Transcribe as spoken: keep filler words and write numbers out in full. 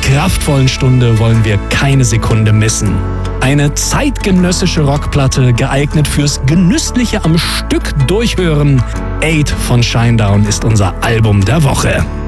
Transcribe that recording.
kraftvollen Stunde wollen wir keine Sekunde missen. Eine zeitgenössische Rockplatte, geeignet fürs genüssliche am Stück durchhören. Eight von Shinedown ist unser Album der Woche.